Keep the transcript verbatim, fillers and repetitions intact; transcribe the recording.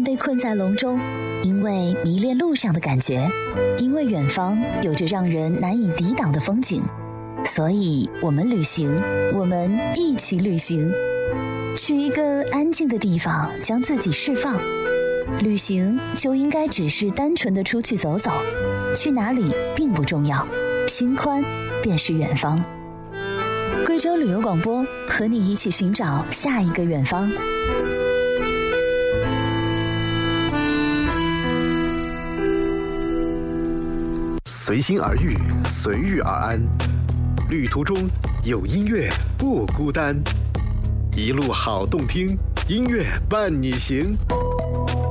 被困在笼中，因为迷恋路上的感觉，因为远方有着让人难以抵挡的风景，所以我们旅行，我们一起旅行，去一个安静的地方，将自己释放。旅行就应该只是单纯的出去走走，去哪里并不重要，心宽便是远方。贵州旅游广播，和你一起寻找下一个远方。 随心而遇，随遇而安。旅途中有音乐不孤单，一路好动听，音乐伴你行。